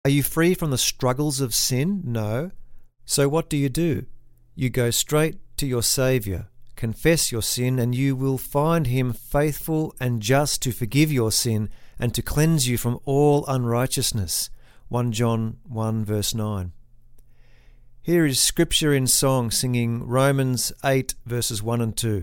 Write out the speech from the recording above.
Are you free from the struggles of sin? No. So what do? You go straight to your Saviour, confess your sin, and you will find him faithful and just to forgive your sin and to cleanse you from all unrighteousness. 1 John 1 verse 9. Here is scripture in song singing Romans 8 verses 1 and 2.